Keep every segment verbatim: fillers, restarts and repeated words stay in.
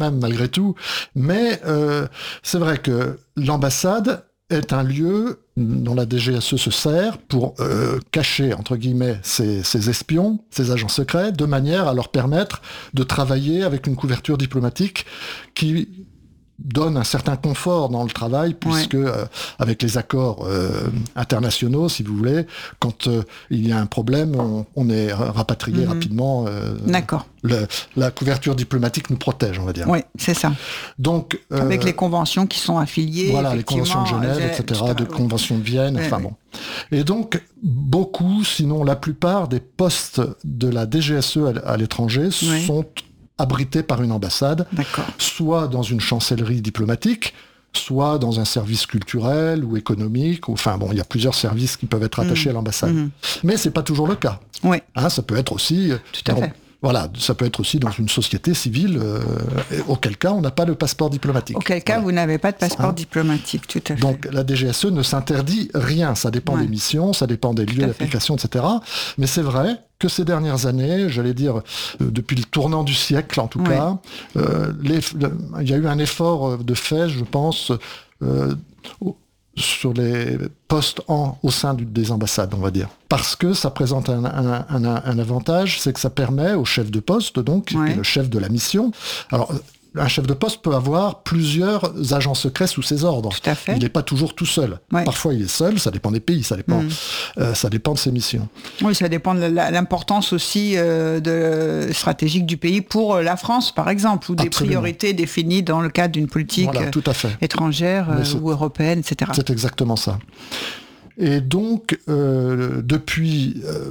même malgré tout. Mais euh, c'est vrai que l'ambassade est un lieu dont la D G S E se sert pour euh, cacher, entre guillemets, ses, ses espions, ses agents secrets, de manière à leur permettre de travailler avec une couverture diplomatique qui donne un certain confort dans le travail, puisque ouais. euh, avec les accords euh, internationaux, si vous voulez, quand euh, il y a un problème, on, on est rapatrié mmh. rapidement. Euh, D'accord. Le, la couverture diplomatique nous protège, on va dire. Oui, c'est ça. Donc, euh, avec les conventions qui sont affiliées. Voilà, les conventions de Genève, et cetera, et cetera de oui. conventions de Vienne, ouais, enfin ouais. bon. Et donc, beaucoup, sinon la plupart des postes de la D G S E à, à l'étranger oui. sont abrités par une ambassade, D'accord. soit dans une chancellerie diplomatique, soit dans un service culturel ou économique. Ou, enfin bon, il y a plusieurs services qui peuvent être attachés mmh. à l'ambassade. Mmh. Mais c'est pas toujours le cas. Oui. Hein, ça peut être aussi... Tout à dans, fait. Voilà, ça peut être aussi dans une société civile, euh, auquel cas on n'a pas de passeport diplomatique. Auquel cas voilà. vous n'avez pas de passeport hein diplomatique, tout à fait. Donc la D G S E ne s'interdit rien, ça dépend ouais. des missions, ça dépend des lieux d'application, et cetera. Mais c'est vrai que ces dernières années, j'allais dire, euh, depuis le tournant du siècle en tout ouais. cas, euh, les, le, il y a eu un effort de fait, je pense, euh, sur les postes en, au sein du, des ambassades, on va dire. Parce que ça présente un, un, un, un avantage, c'est que ça permet au chef de poste, donc, ouais. qui est le chef de la mission. Alors, un chef de poste peut avoir plusieurs agents secrets sous ses ordres. Tout à fait. Il n'est pas toujours tout seul. Ouais. Parfois, il est seul, ça dépend des pays, ça dépend, mmh. euh, ça dépend de ses missions. Oui, ça dépend de la, l'importance aussi euh, de, stratégique du pays pour la France, par exemple, ou des Absolument. priorités définies dans le cadre d'une politique voilà, tout à fait. étrangère euh, ou européenne, et cetera. C'est exactement ça. Et donc, euh, depuis... Euh,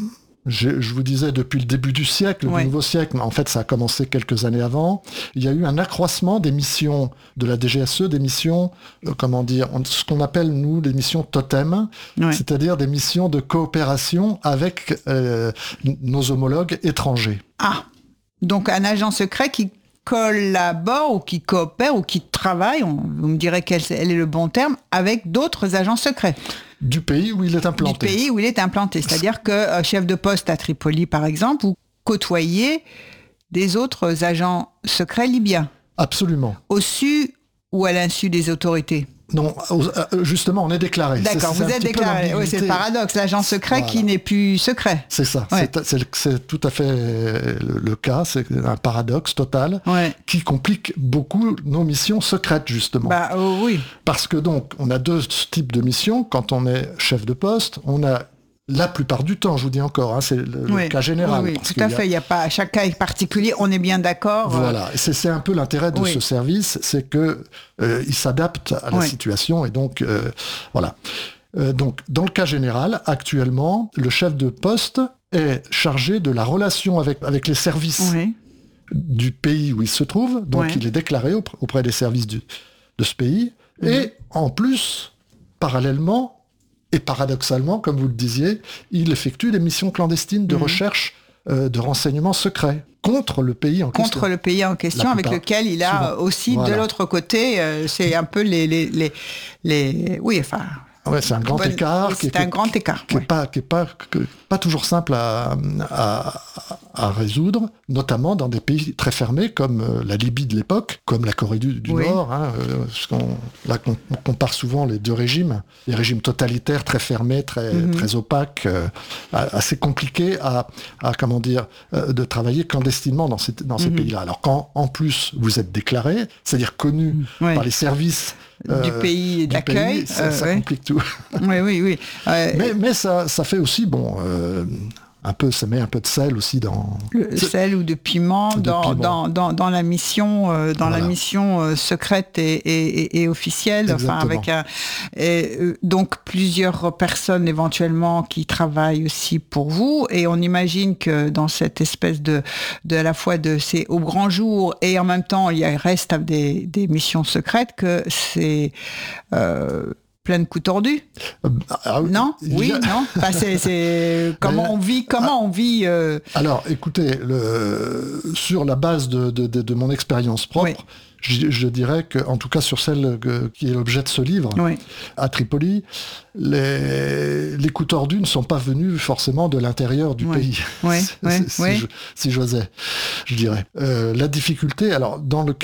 Je, je vous disais, depuis le début du siècle, ouais. du nouveau siècle, mais en fait ça a commencé quelques années avant, il y a eu un accroissement des missions de la D G S E, des missions, euh, comment dire, ce qu'on appelle nous des missions totem, ouais. c'est-à-dire des missions de coopération avec euh, nos homologues étrangers. Ah, donc un agent secret qui collabore ou qui coopère ou qui travaille, on, vous me direz quel est le bon terme, avec d'autres agents secrets. Du pays où il est implanté. Du pays où il est implanté. C'est-à-dire que euh, chef de poste à Tripoli, par exemple, vous côtoyez des autres agents secrets libyens. Absolument. Au su ou à l'insu des autorités? Non, justement, on est déclaré. D'accord, c'est, vous êtes déclaré. Oui, c'est le paradoxe, l'agent secret voilà. qui n'est plus secret. C'est ça, ouais. c'est, c'est, c'est tout à fait le, le cas, c'est un paradoxe total ouais. qui complique beaucoup nos missions secrètes, justement. Bah oh, oui. Parce que donc, on a deux types de missions. Quand on est chef de poste, on a la plupart du temps, je vous dis encore, hein, c'est le, oui, le cas général. Oui, oui tout à fait. Il y a pas chaque cas est particulier. On est bien d'accord. Voilà. C'est, c'est un peu l'intérêt de oui. ce service, c'est que euh, il s'adapte à la oui. situation et donc euh, voilà. Euh, donc, dans le cas général, actuellement, le chef de poste est chargé de la relation avec avec les services oui. du pays où il se trouve. Donc, oui. il est déclaré auprès des services du, de ce pays mmh. et en plus, parallèlement. Et paradoxalement, comme vous le disiez, il effectue des missions clandestines de mmh. recherche euh, de renseignements secrets contre le pays en contre question. Contre le pays en question, avec lequel il a souvent. aussi, voilà. de l'autre côté, euh, c'est un peu les... les, les, les... Oui, enfin... Ouais, c'est un grand bonne... écart. Oui, c'est qui, un grand écart. Qui n'est ouais. pas, qui est pas, que, pas toujours simple à, à, à résoudre, notamment dans des pays très fermés comme euh, la Libye de l'époque, comme la Corée du, du oui. Nord. Hein, euh, parce qu'on, là, on, on compare souvent les deux régimes, les régimes totalitaires très fermés, très, mm-hmm. très opaques, euh, assez compliqués à, à comment dire, euh, de travailler clandestinement dans ces, dans ces mm-hmm. pays-là. Alors quand en plus vous êtes déclaré, c'est-à-dire connu mm-hmm. par les services Euh, du pays d'accueil, du pays, ça, euh, ça ouais. complique tout. Oui, oui, oui. Euh, mais mais ça, ça fait aussi, bon, euh, un peu, ça met un peu de sel aussi dans... Le sel ou de piment, de dans, piment. Dans, dans, dans la mission, euh, dans voilà. la mission euh, secrète et, et, et officielle. Exactement. Enfin, avec un, et, euh, donc plusieurs personnes éventuellement qui travaillent aussi pour vous. Et on imagine que dans cette espèce de, de à la fois de c'est au grand jour et en même temps il y a, reste des, des missions secrètes que c'est... Euh, plein de coups tordus. Ah, non, oui, a... non. Enfin, c'est, c'est comment on vit, comment ah, on vit. Euh... Alors, écoutez, le... sur la base de, de, de, de mon expérience propre, oui. je, je dirais que, en tout cas sur celle que, qui est l'objet de ce livre, oui. à Tripoli, les, les coups tordus ne sont pas venus forcément de l'intérieur du oui. pays. Oui, si, oui, si, oui. Je, si j'osais, je dirais. Euh, la difficulté, alors dans le